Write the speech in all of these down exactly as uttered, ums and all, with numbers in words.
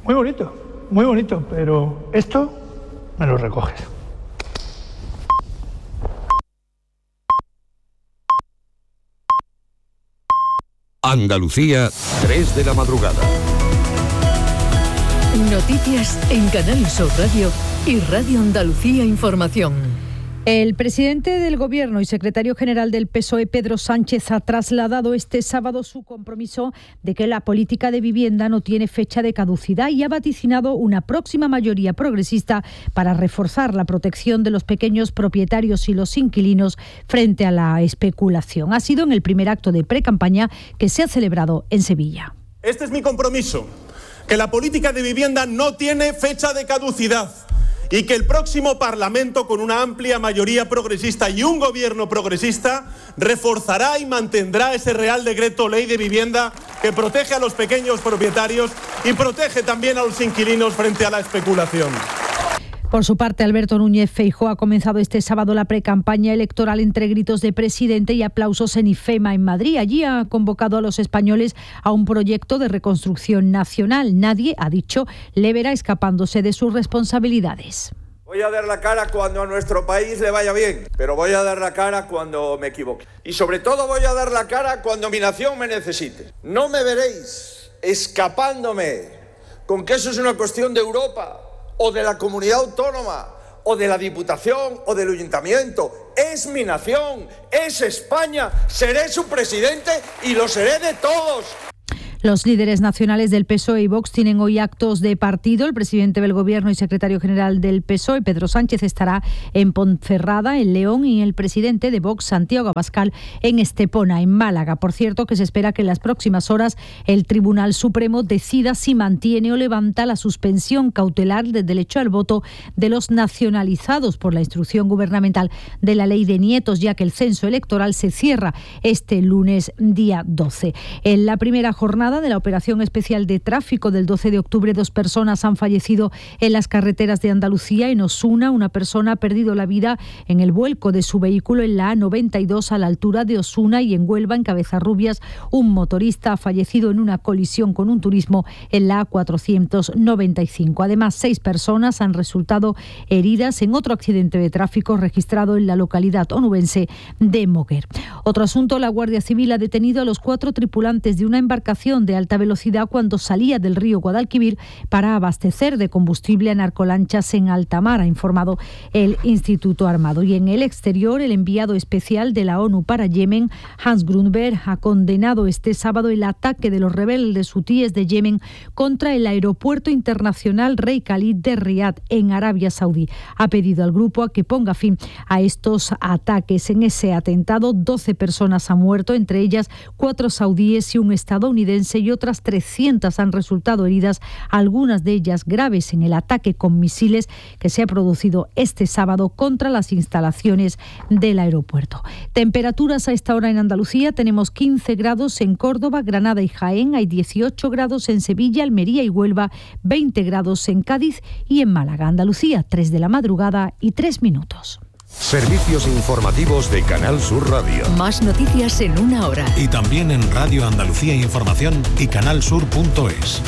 Muy bonito, muy bonito, pero esto me lo recoges. Andalucía, tres de la madrugada. Noticias en Canal Sur Radio y Radio Andalucía Información. El presidente del Gobierno y secretario general del P S O E, Pedro Sánchez, ha trasladado este sábado su compromiso de que la política de vivienda no tiene fecha de caducidad y ha vaticinado una próxima mayoría progresista para reforzar la protección de los pequeños propietarios y los inquilinos frente a la especulación. Ha sido en el primer acto de precampaña que se ha celebrado en Sevilla. Este es mi compromiso, que la política de vivienda no tiene fecha de caducidad y que el próximo Parlamento, con una amplia mayoría progresista y un gobierno progresista, reforzará y mantendrá ese Real Decreto Ley de Vivienda que protege a los pequeños propietarios y protege también a los inquilinos frente a la especulación. Por su parte, Alberto Núñez Feijóo ha comenzado este sábado la precampaña electoral entre gritos de presidente y aplausos en IFEMA en Madrid. Allí ha convocado a los españoles a un proyecto de reconstrucción nacional. Nadie, ha dicho, le verá escapándose de sus responsabilidades. Voy a dar la cara cuando a nuestro país le vaya bien, pero voy a dar la cara cuando me equivoque. Y sobre todo voy a dar la cara cuando mi nación me necesite. No me veréis escapándome con que eso es una cuestión de Europa o de la comunidad autónoma, o de la Diputación, o del Ayuntamiento. Es mi nación, es España, seré su presidente y lo seré de todos. Los líderes nacionales del P S O E y Vox tienen hoy actos de partido. El presidente del Gobierno y secretario general del P S O E, Pedro Sánchez, estará en Ponferrada, en León, y el presidente de Vox, Santiago Abascal, en Estepona, en Málaga. Por cierto, que se espera que en las próximas horas el Tribunal Supremo decida si mantiene o levanta la suspensión cautelar del derecho al voto de los nacionalizados por la instrucción gubernamental de la Ley de Nietos, ya que el censo electoral se cierra este lunes día doce. En la primera jornada de la operación especial de tráfico del doce de octubre, dos personas han fallecido en las carreteras de Andalucía. En Osuna, una persona ha perdido la vida en el vuelco de su vehículo en la A noventa y dos a la altura de Osuna, y en Huelva, en Cabezarrubias, un motorista ha fallecido en una colisión con un turismo en la A cuatrocientos noventa y cinco. Además, seis personas han resultado heridas en otro accidente de tráfico registrado en la localidad onubense de Moguer. Otro asunto: la Guardia Civil ha detenido a los cuatro tripulantes de una embarcación de alta velocidad cuando salía del río Guadalquivir para abastecer de combustible a narcolanchas en alta mar, ha informado el Instituto Armado. Y en el exterior, el enviado especial de la ONU para Yemen, Hans Grundberg, ha condenado este sábado el ataque de los rebeldes hutíes de Yemen contra el aeropuerto internacional Rey Khalid de Riad, en Arabia Saudí. Ha pedido al grupo a que ponga fin a estos ataques. En ese atentado, doce personas han muerto, entre ellas cuatro saudíes y un estadounidense, y otras trescientas han resultado heridas, algunas de ellas graves, en el ataque con misiles que se ha producido este sábado contra las instalaciones del aeropuerto. Temperaturas a esta hora en Andalucía: tenemos quince grados en Córdoba, Granada y Jaén, hay dieciocho grados en Sevilla, Almería y Huelva, veinte grados en Cádiz y en Málaga. Andalucía, tres de la madrugada y tres minutos. Servicios informativos de Canal Sur Radio. Más noticias en una hora. Y también en Radio Andalucía Información y canalsur punto es.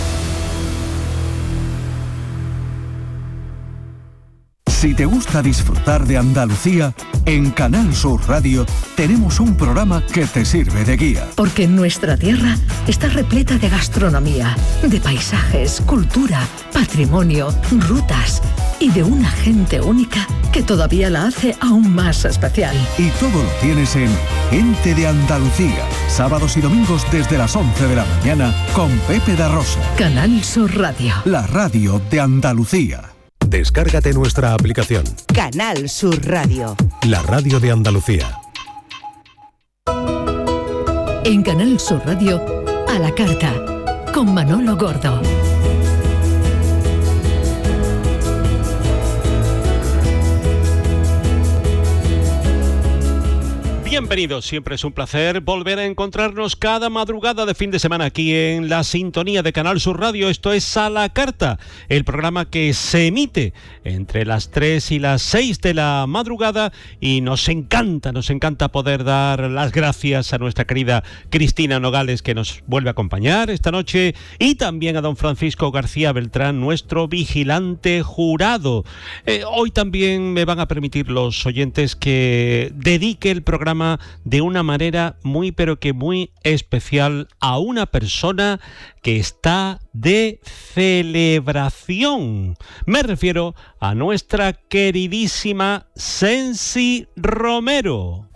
Si te gusta disfrutar de Andalucía, en Canal Sur Radio tenemos un programa que te sirve de guía. Porque nuestra tierra está repleta de gastronomía, de paisajes, cultura, patrimonio, rutas y de una gente única que todavía la hace aún más especial. Y todo lo tienes en Gente de Andalucía, sábados y domingos desde las once de la mañana con Pepe da Rosa. Canal Sur Radio. La radio de Andalucía. Descárgate nuestra aplicación. Canal Sur Radio. La radio de Andalucía. En Canal Sur Radio, a la carta, con Manolo Gordo. Bienvenidos, siempre es un placer volver a encontrarnos cada madrugada de fin de semana aquí en la sintonía de Canal Sur Radio. Esto es A la Carta, el programa que se emite entre las tres y las seis de la madrugada y nos encanta, nos encanta poder dar las gracias a nuestra querida Cristina Nogales, que nos vuelve a acompañar esta noche, y también a don Francisco García Beltrán, nuestro vigilante jurado. Eh, hoy también me van a permitir los oyentes que dedique el programa de una manera muy pero que muy especial a una persona que está de celebración. Me refiero a nuestra queridísima Sensi Romero.